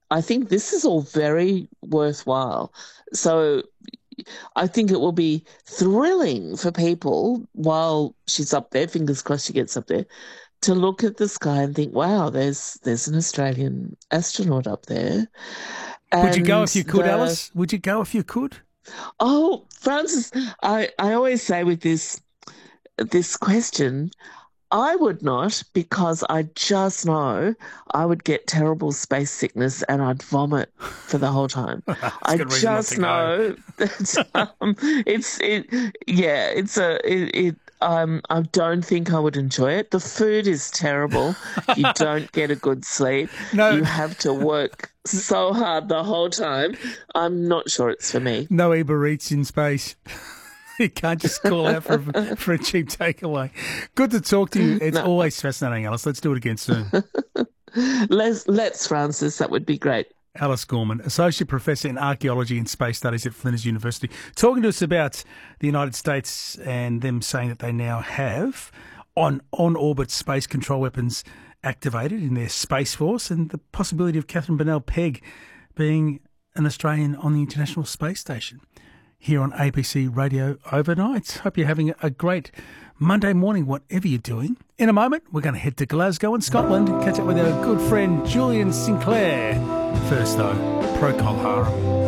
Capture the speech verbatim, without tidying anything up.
I think this is all very worthwhile. So I think it will be thrilling for people while she's up there, fingers crossed she gets up there, to look at the sky and think, wow, there's there's an Australian astronaut up there. Would you go And if you could, the Alice? Would you go if you could? oh, Francis, I, I always say with this this question, I would not because I just know I would get terrible space sickness and I'd vomit for the whole time. That's a I good reason not to just go. know that um, it's it yeah, it's a it, it um I don't think I would enjoy it. The food is terrible. You don't get a good sleep. No, You have to work so hard the whole time. I'm not sure it's for me. no Uber Eats in space. You can't just call out for a, for a cheap takeaway. Good to talk to you. It's No, always fascinating, Alice. Let's do it again soon. let's let's Francis, that would be great. Alice Gorman, Associate Professor in Archaeology and Space Studies at Flinders University, talking to us about the United States and them saying that they now have on on-orbit space control weapons activated in their Space Force and the possibility of Catherine Bennell Pegg being an Australian on the International Space Station here on A B C Radio overnight. Hope you're having a great Monday morning, whatever you're doing. In a moment, we're going to head to Glasgow in Scotland and catch up with our good friend Julian Sinclair. First, though, Procol Harum.